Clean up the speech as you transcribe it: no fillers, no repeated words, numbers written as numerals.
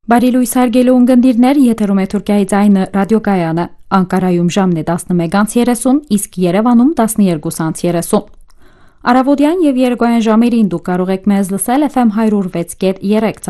Բարի լույս հարգելի ունկնդիրներ, եթերում է Թուրքիայի ձայնը ռադիոկայանը, Անկարայում ժամն է 11:30, իսկ Երևանում 12:30։ Առավոտյան եւ երեկոյան ժամերին դուք կարող եք մեզ լսել FM 106.3